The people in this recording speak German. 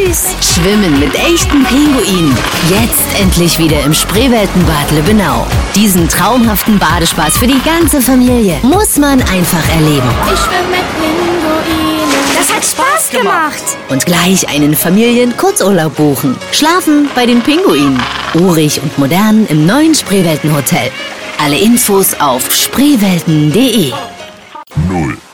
süß. Schwimmen mit echten Pinguinen. Jetzt endlich wieder im Spreeweltenbad Lübbenau. Diesen traumhaften Badespaß für die ganze Familie muss man einfach erleben. Ich schwimme mit Pinguinen. Das hat Spaß gemacht. Und gleich einen Familien-Kurzurlaub buchen. Schlafen bei den Pinguinen. Urig und modern im neuen Spreeweltenhotel. Alle Infos auf spreewelten.de. 0.